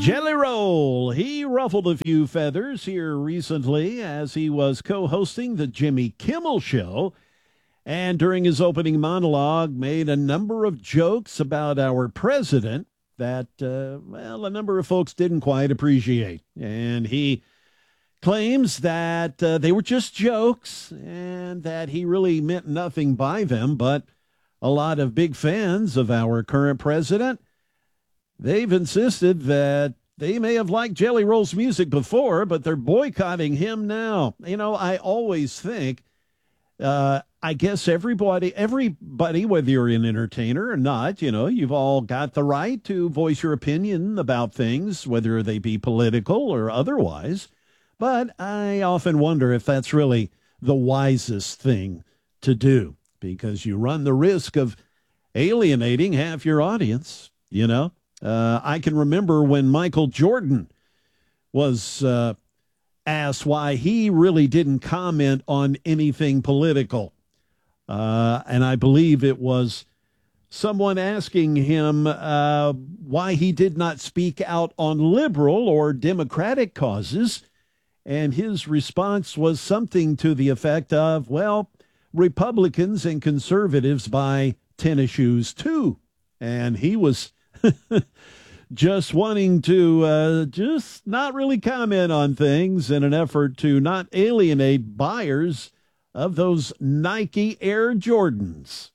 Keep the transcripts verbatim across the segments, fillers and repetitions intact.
Jelly Roll, he ruffled a few feathers here recently as he was co-hosting the Jimmy Kimmel Show, and during his opening monologue made a number of jokes about our president that, uh, well, a number of folks didn't quite appreciate. And he claims that uh, they were just jokes and that he really meant nothing by them, but a lot of big fans of our current president, they've insisted that they may have liked Jelly Roll's music before, but they're boycotting him now. You know, I always think, uh, I guess everybody, everybody, whether you're an entertainer or not, you know, you've all got the right to voice your opinion about things, whether they be political or otherwise. But I often wonder if that's really the wisest thing to do, because you run the risk of alienating half your audience, you know. Uh, I can remember when Michael Jordan was uh, asked why he really didn't comment on anything political. Uh, and I believe it was someone asking him uh, why he did not speak out on liberal or democratic causes. And his response was something to the effect of, well, Republicans and conservatives buy tennis shoes too. And he was just wanting to uh, just not really comment on things in an effort to not alienate buyers of those Nike Air Jordans.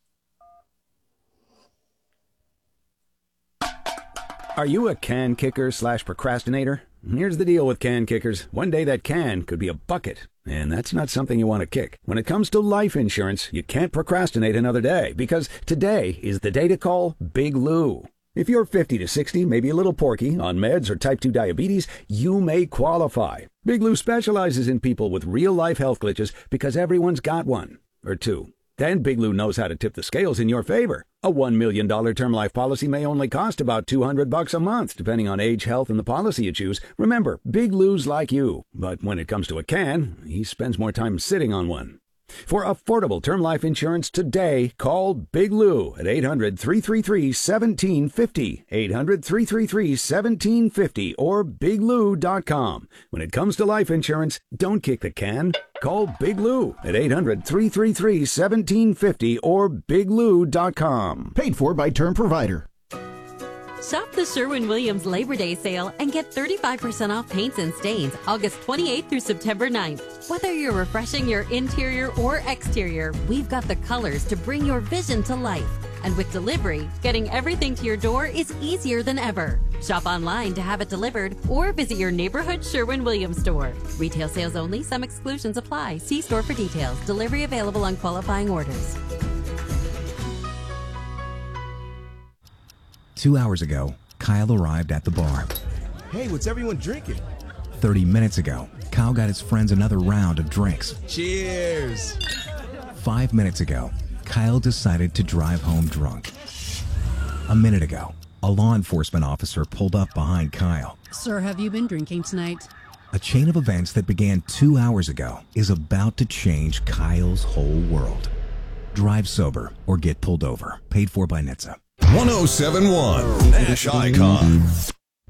Are you a can kicker slash procrastinator? Here's the deal with can kickers. One day that can could be a bucket, and that's not something you want to kick. When it comes to life insurance, you can't procrastinate another day, because today is the day to call Big Lou. If you're fifty to sixty, maybe a little porky, on meds or type two diabetes, you may qualify. Big Lou specializes in people with real-life health glitches because everyone's got one, or two. Then Big Lou knows how to tip the scales in your favor. A one million dollars term life policy may only cost about two hundred bucks a month, depending on age, health, and the policy you choose. Remember, Big Lou's like you, but when it comes to a can, he spends more time sitting on one. For affordable term life insurance today, call Big Lou at eight hundred, three three three, one seven five zero, eight hundred, three three three, one seven five zero, or big lou dot com. When it comes to life insurance, don't kick the can. Call Big Lou at eight hundred, three three three, one seven five zero or big lou dot com. Paid for by Term Provider. Shop the Sherwin-Williams Labor Day sale and get thirty-five percent off paints and stains August twenty-eighth through September ninth. Whether you're refreshing your interior or exterior, we've got the colors to bring your vision to life. And with delivery, getting everything to your door is easier than ever. Shop online to have it delivered or visit your neighborhood Sherwin-Williams store. Retail sales only. Some exclusions apply. See store for details. Delivery available on qualifying orders. Two hours ago, Kyle arrived at the bar. Hey, what's everyone drinking? Thirty minutes ago, Kyle got his friends another round of drinks. Cheers! Five minutes ago, Kyle decided to drive home drunk. A minute ago, a law enforcement officer pulled up behind Kyle. Sir, have you been drinking tonight? A chain of events that began two hours ago is about to change Kyle's whole world. Drive sober or get pulled over. Paid for by N H T S A. one oh seven point one Nash Icon.